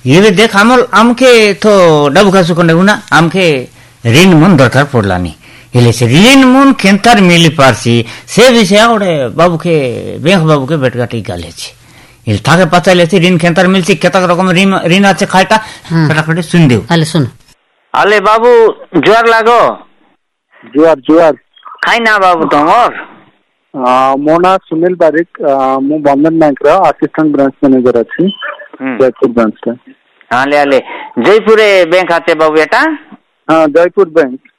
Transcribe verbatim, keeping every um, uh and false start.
ये भी देख आमल आमके तो डब खासु कंडे गुना आमके ऋण मन दरकार पड़लानी इले से ऋण मन केंतर मिली पारसी से विषय ओडे बाबू के बैंक बाबू के बेटगाटी गाले छी इल थाके पता लेती ऋण केंतर मिलसी केतक रकम ऋण ऋण আছে खाटा फटाफट सुन देव आले सुन आले बाबू जुआर लागो जुआर जुआर खाई ना बाबू तमर मो ना सुनील बारिक मु बंधन बैंक रा असिस्टेंट ब्रांच मैनेजर अछि जयपुर ब्रांच का आले आले जयपुर बैंक आते बाबू एटा हां जयपुर बैंक